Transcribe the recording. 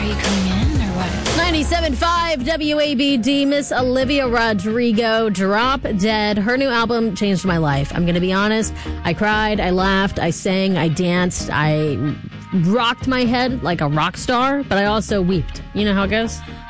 Are you coming in or what? 97.5 WABD, Miss Olivia Rodrigo, Drop Dead. Her new album changed my life. I'm going to be honest. I cried, I laughed, I sang, I danced, I rocked my head like a rock star, but I also wept. You know how it goes?